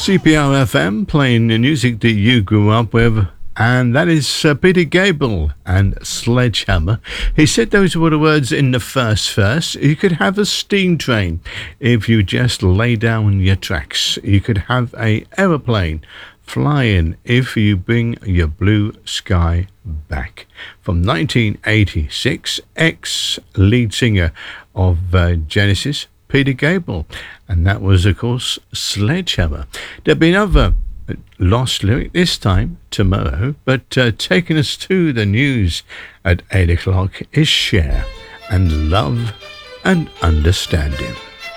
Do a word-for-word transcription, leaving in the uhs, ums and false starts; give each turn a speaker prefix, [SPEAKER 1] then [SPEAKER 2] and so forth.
[SPEAKER 1] C P R F M playing the music that you grew up with, and that is uh, Peter Gabriel and Sledgehammer. He said those were the words in the first verse. You could have a steam train if you just lay down your tracks. You could have a aeroplane flying if you bring your blue sky back. From nineteen eighty-six, ex-lead singer of uh, Genesis, Peter Gabriel, and that was, of course, Sledgehammer. There'll be another lost lyric this time tomorrow, but uh, taking us to the news at eight o'clock is Cher and Love and Understanding.